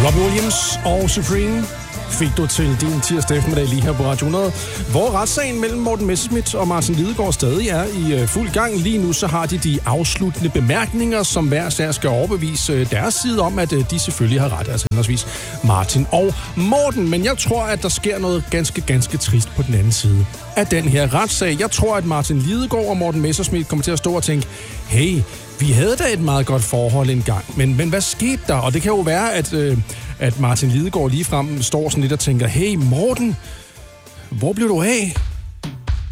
Robbie Williams og Supreme fik du til din tirsdag eftermiddag lige her på Radio 100, hvor retssagen mellem Morten Messerschmidt og Martin Lidegaard stadig er i fuld gang. Lige nu så har de afsluttende bemærkninger, som hver sær skal overbevise deres side om, at de selvfølgelig har ret, altså henholdsvis Martin og Morten. Men jeg tror, at der sker noget ganske trist på den anden side af den her retssag. Jeg tror, at Martin Lidegaard og Morten Messerschmidt kommer til at stå og tænke, hey, vi havde da et meget godt forhold engang, men hvad skete der? Og det kan jo være, at Martin Lidegaard ligefrem står sådan lidt og tænker, hey Morten, hvor blev du af?